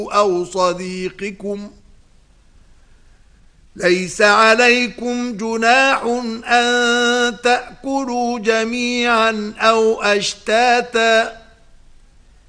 أو صديقكم ليس عليكم جناح أن تأكلوا جميعا أو أشتاتا